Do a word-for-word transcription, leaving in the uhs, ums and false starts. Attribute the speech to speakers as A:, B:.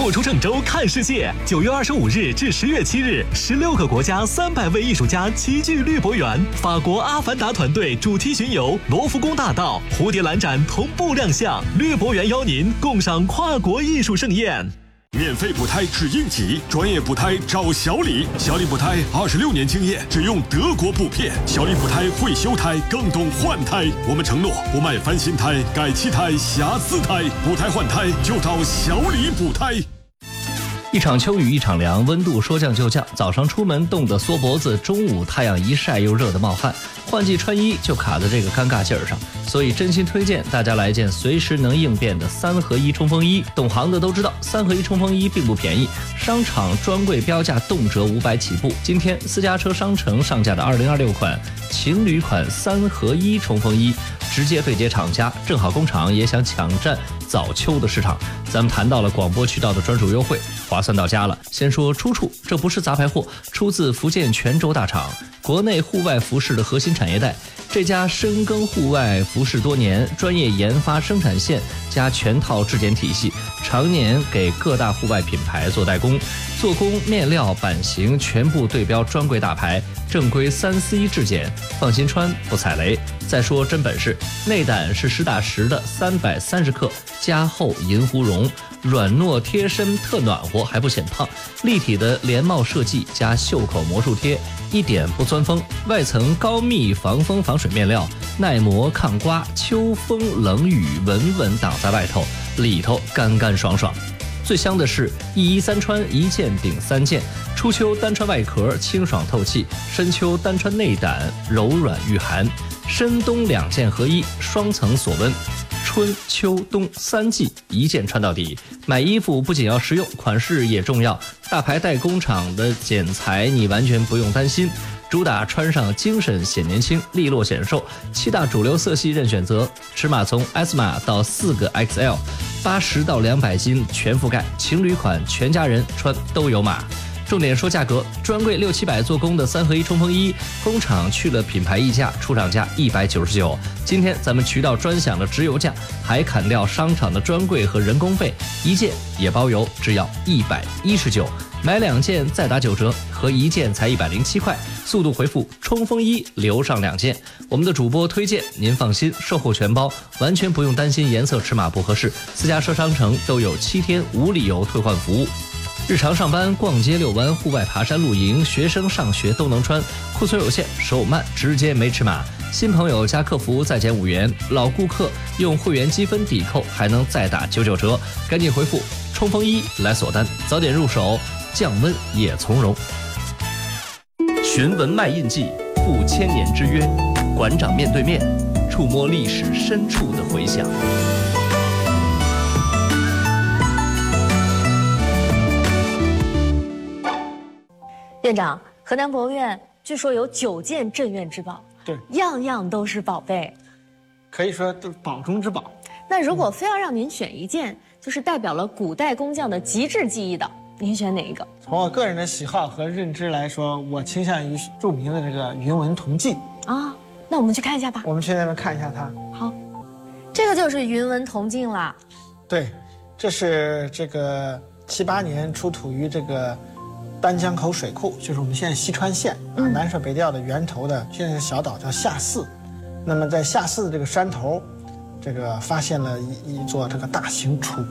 A: 不出郑州看世界，九月二十五日至十月七日，十六个国家三百位艺术家齐聚绿博园。法国阿凡达团队主题巡游罗浮宫大道、蝴蝶兰展同步亮相，绿博园邀您共赏跨国艺术盛宴。
B: 免费补胎只应急，专业补胎找小李。小李补胎二十六年经验，只用德国补片。小李补胎会修胎，更懂换胎。我们承诺不卖翻新胎、改气胎、瑕疵胎，补胎换胎就找小李补胎。
C: 一场秋雨一场凉，温度说降就降，早上出门冻得缩脖子，中午太阳一晒又热得冒汗，换季穿衣就卡在这个尴尬劲儿上，所以真心推荐大家来件随时能应变的三合一冲锋衣。懂行的都知道，三合一冲锋衣并不便宜，商场专柜标价动辄五百起步。今天私家车商城上架的二零二六款情侣款三合一冲锋衣，直接对接厂家，正好工厂也想抢占早秋的市场。咱们谈到了广播渠道的专属优惠，划算到家了。先说出处，这不是杂牌货，出自福建泉州大厂，国内户外服饰的核心产业带。这家深耕户外服饰多年，专业研发生产线加全套质检体系，常年给各大户外品牌做代工，做工、面料、版型全部对标专柜大牌，正规三 C 质检，放心穿不踩雷。再说真本事，内胆是实打实的三百三十克加厚银狐绒，软糯贴身特暖和还不显胖，立体的连帽设计加袖口魔术贴，一点不钻风。外层高密防风防水面料，耐磨抗刮，秋风冷雨稳稳挡在外头，里头干干爽爽。最香的是一衣三穿，一件顶三件，初秋单穿外壳清爽透气，深秋单穿内胆柔软御寒，深冬两件合一，双层锁温，春秋冬三季一件穿到底。买衣服不仅要实用，款式也重要，大牌代工厂的剪裁你完全不用担心，主打穿上精神显年轻，利落显瘦。七大主流色系任选择，尺码从 S 码到四个 X L， 八十到两百斤全覆盖，情侣款全家人穿都有码。重点说价格，专柜六七百做工的三合一冲锋衣，工厂去了品牌溢价，出厂价一百九十九。今天咱们渠道专享的直邮价，还砍掉商场的专柜和人工费，一件也包邮，只要一百一十九。买两件再打九折，合一件才一百零七块。速度回复冲锋衣留上两件，我们的主播推荐，您放心，售后全包，完全不用担心颜色尺码不合适。私家车商城都有七天无理由退换服务。日常上班、逛街、遛弯、户外爬山、露营，学生上学都能穿。库存有限，手慢，直接没尺码。新朋友加客服再减五元，老顾客用会员积分抵扣还能再打九九折。赶紧回复冲锋衣来锁单，早点入手，降温也从容。寻文卖印记，赴千年之约，馆长面对面，触摸历史深处的回响。
D: 院长，河南博物院据说有九件镇院之宝，
E: 对，
D: 样样都是宝贝，
E: 可以说都宝中之宝。
D: 那如果非要让您选一件，就是代表了古代工匠的极致技艺的，您选哪一个？
E: 从我个人的喜好和认知来说，我倾向于著名的这个云纹铜镜
D: 啊。那我们去看一下吧。
E: 我们去那边看一下它。
D: 好，这个就是云纹铜镜啦。
E: 对，这是这个七八年出土于这个丹江口水库，就是我们现在西川县啊、嗯、南水北调的源头的现在的小岛叫下寺。那么在下寺的这个山头，这个发现了一一座这个大型楚